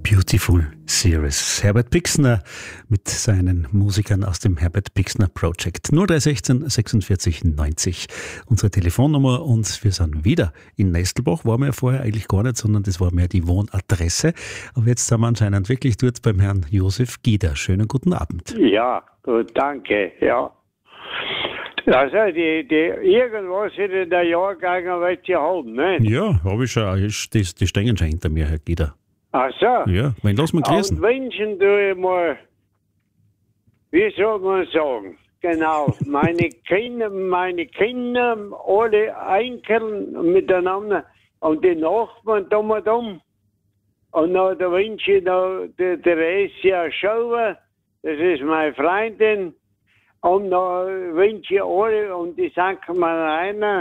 Beautiful Series. Herbert Pixner mit seinen Musikern aus dem Herbert Pixner Project. 0316 46 90 unsere Telefonnummer und wir sind wieder in Nestelbach. Waren wir ja vorher eigentlich gar nicht, sondern das war mehr die Wohnadresse. Aber jetzt sind wir anscheinend wirklich dort beim Herrn Josef Gieder. Schönen guten Abend. Ja, gut, danke, ja. Also, irgendwas in der Jahrgänge wollt ihr haben, ne? Ja, habe ich schon. Die stehen schon hinter mir, Herr Gieder. Ach so. Ja, wenn lass mal lesen. Und wünschen tue ich mal, wie soll man sagen, genau, meine Kinder, alle Enkel miteinander und die Nachbarn dumm und dumm. Und dann da wünsche ich noch die Theresia Schauer, das ist meine Freundin. Und dann wünsche ich alle und die St. Mariner,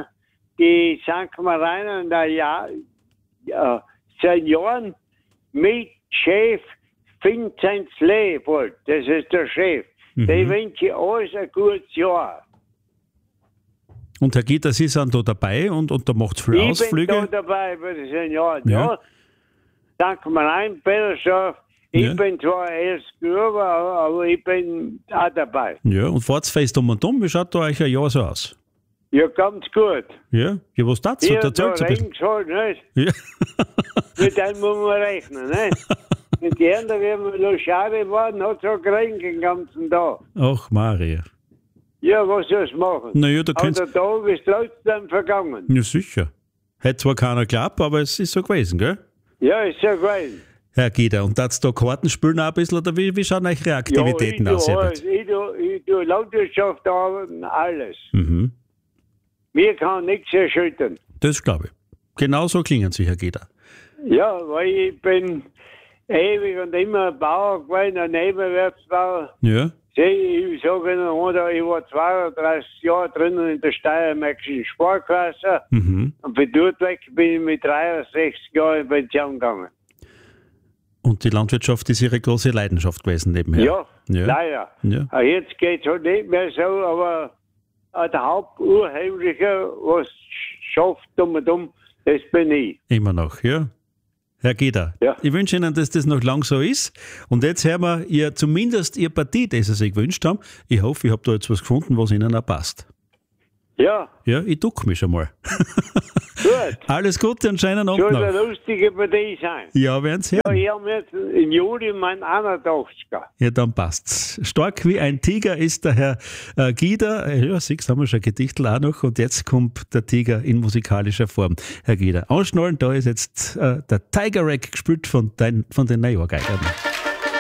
in der Senioren mit Chef Vincent Leopold, das ist der Chef. Die wünsche ich alles ein gutes Jahr. Und Herr Gieder, Sie sind da dabei und da macht es viele Ausflüge? Ich bin da dabei bei den Senioren, ja. St. Mariner, Petersdorf. Ich bin zwar erst Gruber, aber ich bin auch dabei. Ja, und fahrt's fest um und um? Wie schaut da euch ein Jahr so aus? Ja, ganz gut. Ja, was dazu? Hier Erzählt's ein bisschen. links halt, nicht? Ja. Mit dem muss man rechnen, nicht? Und die anderen, wenn wir noch schade waren, hat es auch geregnet den ganzen Tag. Ach, Maria. Ja, was soll es machen? Naja, da Aber könnt's... der Tag ist trotzdem vergangen. Ja, sicher. Hätte zwar keiner geglaubt, aber es ist so gewesen, gell? Ja, ist so gewesen. Herr Gieder, und darfst du da Karten spielen auch ein bisschen, oder wie schauen euch Aktivitäten aus? Ich tue Landwirtschaft arbeiten, alles. Mhm. Mir kann nichts erschüttern. Das glaube ich. Genau so klingen Sie, Herr Gieder. Ja, weil ich bin ewig und immer Bauer gewesen, ein Nebenwerksbauer. Ja. Ich sage Ihnen, ich war 32 Jahre drinnen in der Steiermärkischen Sparkasse und von dort weg bin ich mit 63 Jahren in Pension gegangen. Und die Landwirtschaft ist Ihre große Leidenschaft gewesen nebenher? Ja, leider. Ja. Jetzt geht es halt nicht mehr so, aber der Haupturheimliche, was schafft, das bin ich. Immer noch, ja. Herr Gieder, ich wünsche Ihnen, dass das noch lang so ist. Und jetzt hören wir zumindest Ihr Partie, das Sie sich gewünscht haben. Ich hoffe, ich habe da jetzt was gefunden, was Ihnen auch passt. Ja. Ja, ich duck mich schon mal. Gut. Alles Gute und schönen Abend Soll noch. eine lustige Partie sein. Ja, werden Sie hören. Ja, ich habe jetzt im Juli mein 81er. Ja, dann passt's. Stark wie ein Tiger ist der Herr Gieder. Ja, siehst, haben wir schon Gedichtel auch noch. Und jetzt kommt der Tiger in musikalischer Form. Herr Gieder, anschnallen, da ist jetzt der Tiger Rack gespielt von den Neujahrgeigern.